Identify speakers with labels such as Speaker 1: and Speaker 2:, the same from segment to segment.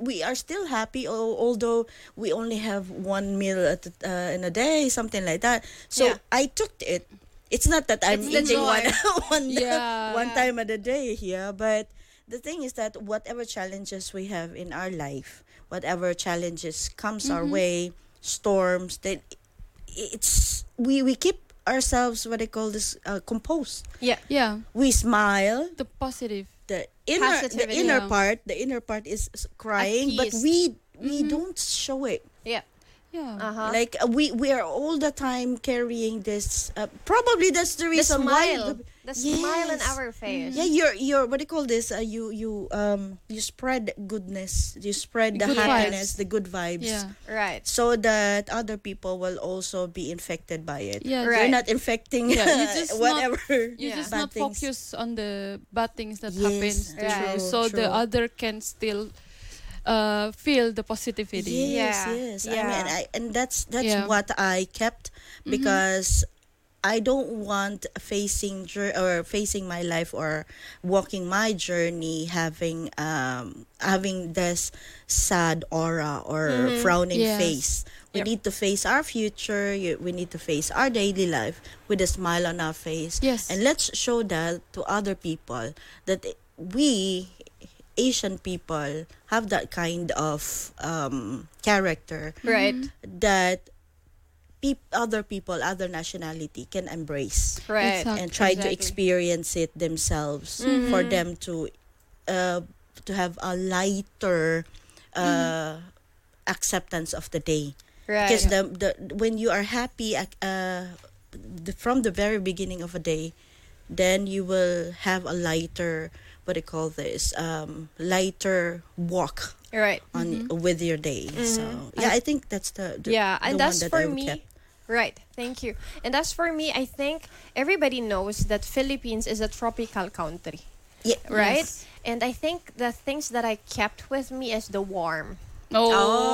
Speaker 1: we are still happy, although we only have one meal in a day, something like that. So
Speaker 2: Yeah.
Speaker 1: I took it. It's not that I'm
Speaker 2: It's the
Speaker 1: eating
Speaker 2: joy.
Speaker 1: one
Speaker 3: Yeah.
Speaker 1: one time a day here, but the thing is that whatever challenges we have in our life, whatever challenges comes our way, storms, that we keep ourselves, what I call this, composed.
Speaker 2: Yeah.
Speaker 3: Yeah.
Speaker 1: We smile.
Speaker 3: The positive.
Speaker 1: The
Speaker 2: Positivity.
Speaker 1: inner part is crying, but
Speaker 2: peace.
Speaker 1: we don't show it.
Speaker 2: Yeah.
Speaker 3: Yeah.
Speaker 2: Uh-huh.
Speaker 1: Like we are all the time carrying this. Probably that's the
Speaker 2: The
Speaker 1: reason why.
Speaker 2: smile. The smile on
Speaker 1: Yes.
Speaker 2: our face.
Speaker 1: Yeah, you're what do you call this? You spread goodness. You spread the
Speaker 3: Good
Speaker 1: happiness,
Speaker 3: vibes.
Speaker 1: the good vibes.
Speaker 3: Yeah.
Speaker 2: Right.
Speaker 1: So that other people will also be infected by it.
Speaker 3: Yeah.
Speaker 2: Right.
Speaker 1: You're not infecting
Speaker 3: Yeah, you just
Speaker 1: whatever.
Speaker 3: You
Speaker 2: Yeah.
Speaker 3: just
Speaker 1: bad
Speaker 3: not
Speaker 1: things.
Speaker 3: focus on the bad things that
Speaker 1: Yes,
Speaker 3: happens to
Speaker 2: Right.
Speaker 3: you, so the
Speaker 1: true.
Speaker 3: other can still feel the positivity.
Speaker 1: Yes,
Speaker 2: Yeah.
Speaker 1: yes.
Speaker 2: Yeah.
Speaker 1: And that's
Speaker 3: Yeah.
Speaker 1: what I kept, because I don't want facing my life or walking my journey having this sad aura or frowning
Speaker 3: Yes.
Speaker 1: face. We
Speaker 2: Yep.
Speaker 1: need to face our future. We need to face our daily life with a smile on our face.
Speaker 3: Yes.
Speaker 1: And let's show that to other people, that we Asian people have that kind of character
Speaker 2: Right.
Speaker 1: that other people, other nationality can embrace
Speaker 2: Right.
Speaker 3: Exactly.
Speaker 1: and try to
Speaker 2: Exactly.
Speaker 1: experience it themselves, for them to have a lighter acceptance of the day.
Speaker 2: Right.
Speaker 1: Because when you are happy from the very beginning of a day, then you will have a lighter, what do you call this, lighter walk
Speaker 2: Right.
Speaker 1: on with your day. So yeah, I think that's the
Speaker 2: Yeah,
Speaker 1: the
Speaker 2: and
Speaker 1: one
Speaker 2: that's
Speaker 1: that
Speaker 2: for
Speaker 1: I
Speaker 2: me.
Speaker 1: kept.
Speaker 2: Right. Thank you. And as for me, I think everybody knows that Philippines is a tropical country,
Speaker 1: Yeah.
Speaker 2: right?
Speaker 3: Yes.
Speaker 2: And I think the things that I kept with me is the warm.
Speaker 3: Oh.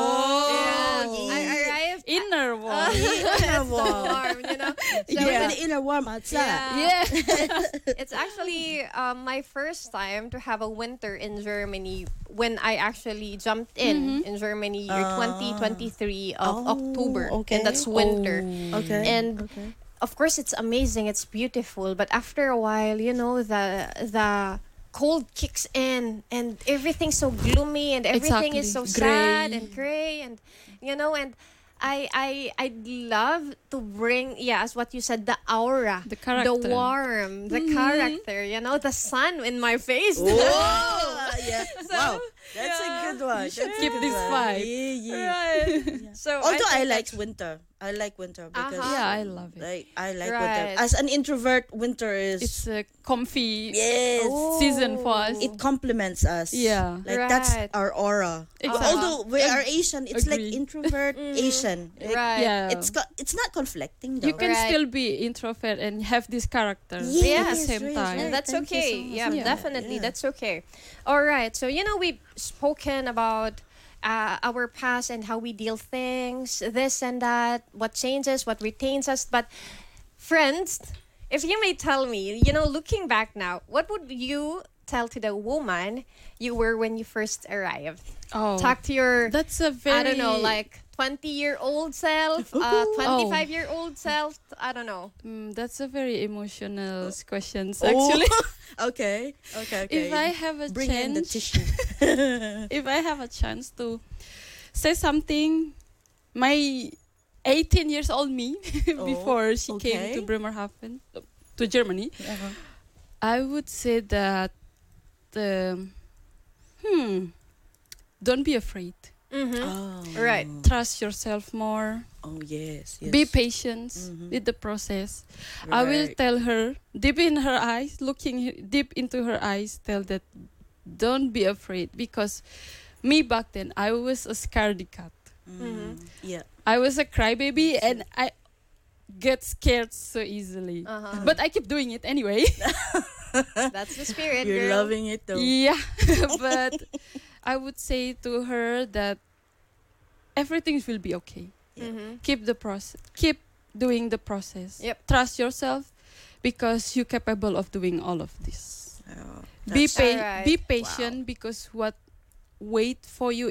Speaker 2: I arrived.
Speaker 3: Inner one.
Speaker 1: Inner warm.
Speaker 2: Warm, you know. So
Speaker 1: Yeah. The inner warm outside.
Speaker 3: Yeah.
Speaker 2: It's actually my first time to have a winter in Germany when I actually jumped in Germany year 2023 of October.
Speaker 1: okay.
Speaker 2: And that's winter.
Speaker 1: Okay.
Speaker 2: And of course it's amazing, it's beautiful, but after a while, you know, the cold kicks in and everything's so gloomy and everything is so
Speaker 3: Exactly.
Speaker 2: sad
Speaker 3: Gray.
Speaker 2: and gray, and you know, and I'd love to bring, yeah, as what you said, the aura,
Speaker 3: The character.
Speaker 2: the warm, the character, you know, the sun in my face.
Speaker 1: Oh, yeah. Wow. That's a good one.
Speaker 3: should
Speaker 1: That's a
Speaker 3: keep
Speaker 1: good
Speaker 3: this
Speaker 1: one.
Speaker 3: vibe.
Speaker 1: Yeah.
Speaker 2: Right. So
Speaker 1: Although I
Speaker 2: think
Speaker 1: like
Speaker 2: that's-
Speaker 1: winter. I like winter because
Speaker 3: Yeah, I love it.
Speaker 1: like I like
Speaker 2: Right.
Speaker 1: winter. As an introvert, winter is
Speaker 3: It's a comfy
Speaker 1: yes.
Speaker 3: season for us.
Speaker 1: It complements us.
Speaker 3: Yeah.
Speaker 1: Like that's
Speaker 2: Right.
Speaker 1: our aura.
Speaker 3: Exactly.
Speaker 1: Although we are Asian, it's like
Speaker 3: Agree.
Speaker 1: introvert Asian. Like,
Speaker 2: Right.
Speaker 3: Yeah.
Speaker 1: It's not conflicting though.
Speaker 3: You can
Speaker 2: Right.
Speaker 3: still be introvert and have this character at
Speaker 1: Yes,
Speaker 3: the same
Speaker 1: right,
Speaker 3: time.
Speaker 1: right.
Speaker 2: And that's
Speaker 1: Thank you
Speaker 2: okay.
Speaker 1: so much.
Speaker 2: Yeah,
Speaker 3: Yeah.
Speaker 2: definitely.
Speaker 1: Yeah.
Speaker 2: That's okay. All right. So, you know, we've spoken about our past and how we deal things, this and that, what changes, what retains us. But, friends, if you may tell me, you know, looking back now, what would you tell to the woman you were when you first arrived?
Speaker 3: Oh,
Speaker 2: Talk to your,
Speaker 3: that's a very.
Speaker 2: I don't know, like 20-year-old self, 25-year-old self. I don't know.
Speaker 3: That's a very emotional questions
Speaker 1: Oh.
Speaker 3: actually.
Speaker 1: okay.
Speaker 3: If I have a
Speaker 1: bring in the
Speaker 3: chance,
Speaker 1: tissue.
Speaker 3: if I have a chance to say something, my 18 years old me before she came to
Speaker 1: okay.
Speaker 3: Bremerhaven, to Germany, I would say that don't be afraid.
Speaker 1: Oh.
Speaker 2: Right.
Speaker 3: Trust yourself more.
Speaker 1: Oh yes.
Speaker 3: Be patient with the process. I will
Speaker 1: Right.
Speaker 3: tell her deep in her eyes, looking deep into her eyes, tell that don't be afraid, because me back then I was a scaredy cat.
Speaker 1: Yeah.
Speaker 3: I was a crybaby and I get scared so easily.
Speaker 2: Uh-huh.
Speaker 3: But I keep doing it anyway.
Speaker 2: That's the spirit,
Speaker 1: You're
Speaker 2: girl.
Speaker 1: loving it though.
Speaker 3: Yeah. But I would say to her that everything will be okay.
Speaker 2: Mhm.
Speaker 3: Keep the process. Keep doing the process.
Speaker 2: Yep.
Speaker 3: Trust yourself, because you're capable of doing all of this.
Speaker 1: Oh,
Speaker 3: Be
Speaker 1: that's-
Speaker 2: Alright.
Speaker 3: be patient, because what wait for you